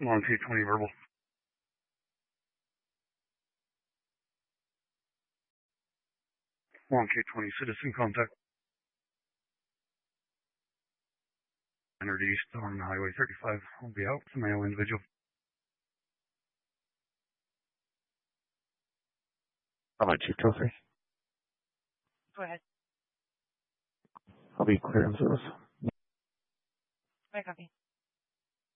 Long 220 verbal. Long 220 citizen contact. 100 East on Highway 35. I'll be out for male individual. How about Chief Trophy? Go ahead. I'll be clear on service. I copy.